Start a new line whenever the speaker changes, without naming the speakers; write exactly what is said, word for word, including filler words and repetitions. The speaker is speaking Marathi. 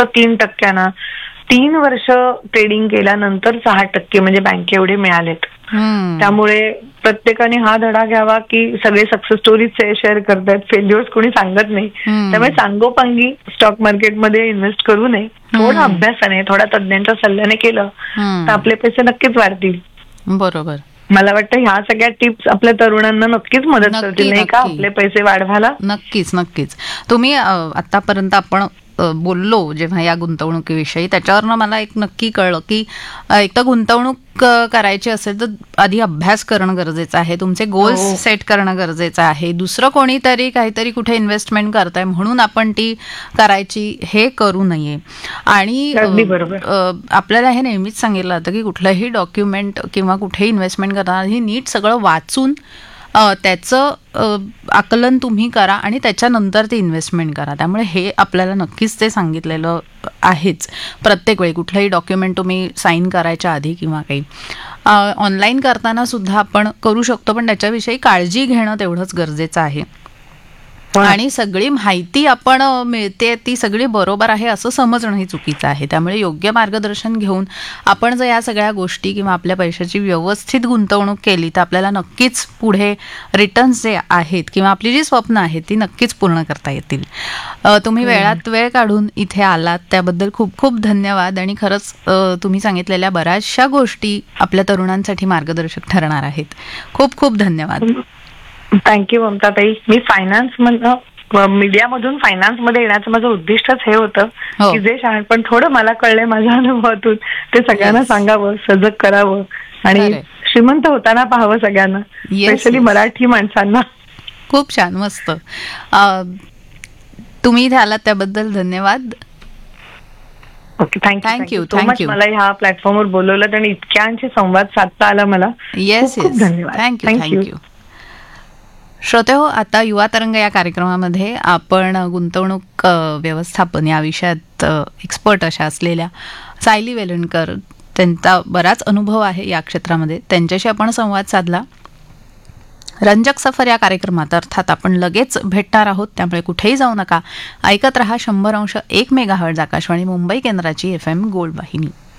फक्त तीन टक्क्यानं तीन वर्ष ट्रेडिंग केल्यानंतर सहा टक्के म्हणजे बँके एवढे मिळालेत. त्यामुळे प्रत्येकाने हा धडा घ्यावा की सगळे सक्सेस स्टोरीज शेअर करतात, फेल्युअर्स कोणी सांगत नाही. त्यामुळे सांगोपांगी स्टॉक मार्केटमध्ये इन्व्हेस्ट करू नये. थोडा अभ्यासाने, थोडा तज्ञांच्या सल्ल्याने केलं तर आपले पैसे नक्कीच वाढतील.
बरोबर.
मला वाटतं ह्या सगळ्या टिप्स आपल्या तरुणांना नक्कीच मदत करतील नाही का आपले पैसे वाढवायला.
नक्कीच नक्कीच. तुम्ही आतापर्यंत आपण बोललो जेव्हा या गुंतवणुकीविषयी, त्याच्यावरनं मला एक नक्की कळलं की एक तर गुंतवणूक करायची असेल तर आधी अभ्यास करणं गरजेचं आहे, तुमचे गोल्स सेट करणं गरजेचं आहे. दुसरं कोणीतरी काहीतरी कुठे इन्व्हेस्टमेंट करताय म्हणून आपण ती करायची हे करू नये. आणि आपल्याला हे नेहमीच सांगितलं जातं की कुठलंही डॉक्युमेंट किंवा कुठेही इन्व्हेस्टमेंट करताना ही नीट सगळं वाचून त्याचं आकलन तुम्ही करा आणि त्याच्यानंतर ते इन्व्हेस्टमेंट करा. त्यामुळे हे आपल्याला नक्कीच ते सांगितलेलं आहेच प्रत्येक वेळी. कुठलंही डॉक्युमेंट तुम्ही साईन करायच्या आधी किंवा काही ऑनलाईन करताना सुद्धा आपण करू शकतो, पण त्याच्याविषयी काळजी घेणं तेवढंच गरजेचं आहे. आणि सगळी माहिती आपण मिळते ती सगळी बरोबर आहे असं समजणंही चुकीचं आहे. त्यामुळे योग्य मार्गदर्शन घेऊन आपण जर या सगळ्या गोष्टी किंवा आपल्या पैशाची व्यवस्थित गुंतवणूक केली तर आपल्याला नक्कीच पुढे रिटर्न्स जे आहेत किंवा आपली जी स्वप्न आहेत ती नक्कीच पूर्ण करता येतील. तुम्ही वेळात वेळ काढून इथे आलात त्याबद्दल खूप खूप धन्यवाद. आणि खरंच तुम्ही सांगितलेल्या बऱ्याचशा गोष्टी आपल्या तरुणांसाठी मार्गदर्शक ठरणार आहेत. खूप खूप धन्यवाद.
थँक्यू ममता ताई. मी फायनान्स मधून मीडियामधून फायनान्स मध्ये येण्याचं माझं उद्दिष्टच हे होतं की जे शहाणपण थोडं मला कळलंय माझ्या अनुभवातून ते सगळ्यांना सांगावं, सजग करावं आणि श्रीमंत होताना पाहावं सगळ्यांना, स्पेशली मराठी माणसांना.
खूप छान, मस्त. तुम्ही इथे आलात त्याबद्दल धन्यवाद.
Okay, thank you so much. मला ह्या प्लॅटफॉर्मवर बोलवलं आणि इतक्यांशी संवाद साधता आला मला.
येस येस,
धन्यवाद.
Thank you thank you. श्रोते हो, आता युवा तरंग या कार्यक्रमामध्ये आपण गुंतवणूक व्यवस्थापन या विषयात एक्सपर्ट अशा असलेल्या सायली वेलणकर, त्यांचा बराच अनुभव आहे या क्षेत्रामध्ये, त्यांच्याशी आपण संवाद साधला. रंजक सफर या कार्यक्रमात अर्थात आपण लगेच भेटणार आहोत, त्यामुळे कुठेही जाऊ नका. ऐकत रहा शंभर अंश एक मेगाहर्ट्झ आकाशवाणी मुंबई केंद्राची एफ एम गोल्ड वाहिनी.